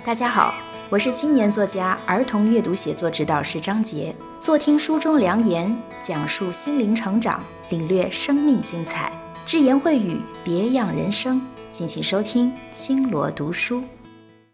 大家好，我是青年作家、儿童阅读写作指导师张杰，坐听书中良言，讲述心灵成长，领略生命精彩，只言会语，别样人生。敬请收听青罗读书。